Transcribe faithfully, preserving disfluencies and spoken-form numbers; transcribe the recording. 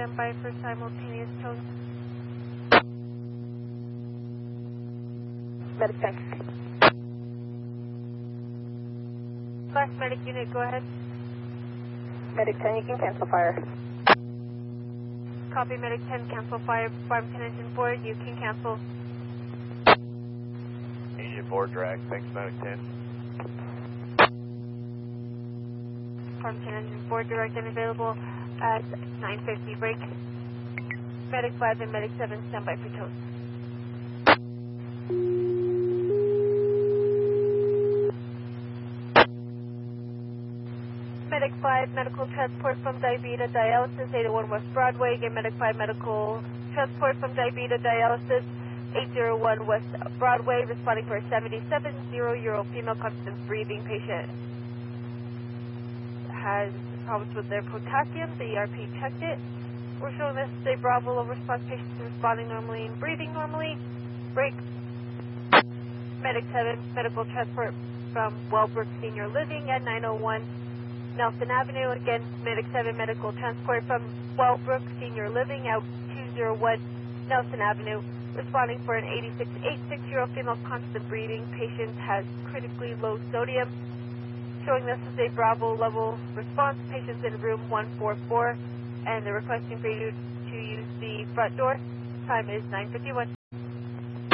standby for simultaneous tones. Medic ten. Last medic unit, go ahead. Medic ten, you can cancel fire. Copy, Medic ten, cancel fire. Farmington Engine four, you can cancel. Engine four, drag. Thanks, Medic ten. Farmington Engine four, direct and available at nine fifty, break. Medic five and Medic seven, standby for tones. Medic five, medical transport from Diabeta Dialysis, eight oh one West Broadway. Again, Medic five, medical transport from Diabeta Dialysis, eight oh one West Broadway, responding for a seventy-seven year old female constant breathing patient. Has problems with their potassium. The E R P checked it. We're showing this as a Bravo low response patient responding normally and breathing normally. Break. Medic seven, medical transport from Wellbrook Senior Living at nine oh one Nelson Avenue. Again, Medic seven, medical transport from Wellbrook Senior Living out two oh one Nelson Avenue, responding for an eighty-six year old female constant breathing patient, has critically low sodium. Showing this as a Bravo level response. Patient's in room one forty-four, and they're requesting for you to use the front door. Time is nine fifty-one.